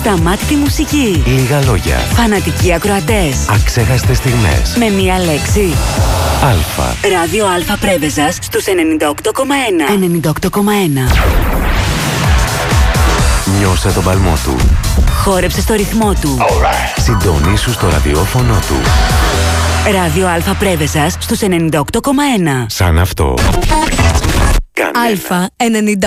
Ασταμάτητη μουσική. Λίγα λόγια. Φανατικοί ακροατές. Αξέχαστες στιγμές. Με μία λέξη. Αλφα. Ράδιο Αλφα Πρέβεζας στους 98,1. 98,1. Νιώσε τον παλμό του. Χόρεψε στο ρυθμό του. Συντονίσου στο ραδιόφωνο του. Ράδιο Αλφα Πρέβεζας στους 98,1. Σαν αυτό. Αλφα 98,1.